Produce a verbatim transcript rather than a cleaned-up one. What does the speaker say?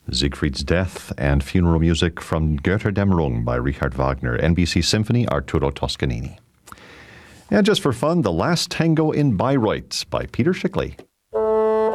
Siegfried's Death and funeral music from Götterdämmerung by Richard Wagner, N B C Symphony, Arturo Toscanini. And just for fun, The Last Tango in Bayreuth by Peter Schickli.